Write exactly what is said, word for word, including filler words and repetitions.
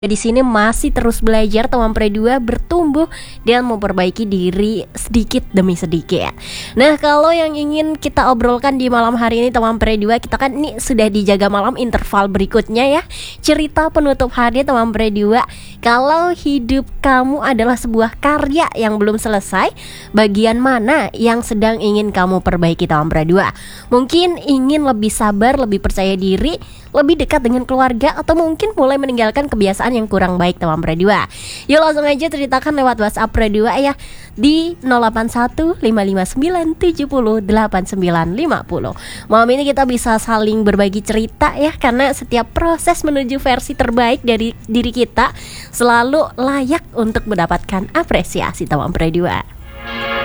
Di sini masih terus belajar teman pre dua, bertumbuh dan memperbaiki diri sedikit demi sedikit. Nah, kalau yang ingin kita obrolkan di malam hari ini teman pre dua, kita kan ini sudah dijaga malam interval berikutnya ya. Cerita penutup hari teman pre dua. Kalau hidup kamu adalah sebuah karya yang belum selesai, bagian mana yang sedang ingin kamu perbaiki teman pre dua? Mungkin ingin lebih sabar, lebih percaya diri, lebih dekat dengan keluarga, atau mungkin mulai meninggalkan kebiasaan yang kurang baik teman pre dua. Yuk langsung aja ceritakan lewat WhatsApp pre dua ya di nol delapan satu lima lima sembilan tujuh nol delapan sembilan lima nol. Malam ini kita bisa saling berbagi cerita ya, karena setiap proses menuju versi terbaik dari diri kita selalu layak untuk mendapatkan apresiasi teman pre dua.